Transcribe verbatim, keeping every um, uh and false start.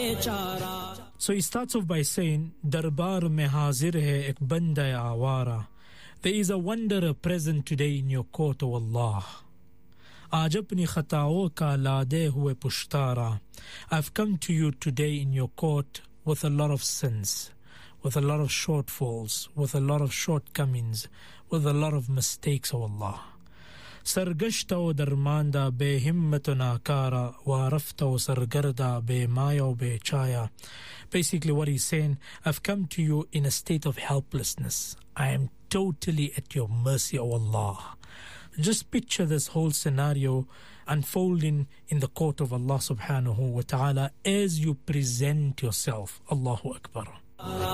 So he starts off by saying, Darbar mein hazir hai ek banda awara. There is a wanderer present today in your court, O Allah. Aaj apni khataon ka lade hue pushtara. I've come to you today in your court with a lot of sins, with a lot of shortfalls, with a lot of shortcomings, with a lot of mistakes, O Allah. Sargashta o darmanda be himmat nakara wa rafta o sargarda be maya o be chaya. Basically what he's saying, I've come to you in a state of helplessness. I am totally at your mercy, O Allah. Just picture this whole scenario unfolding in the court of Allah subhanahu wa ta'ala as you present yourself. Allahu Akbar.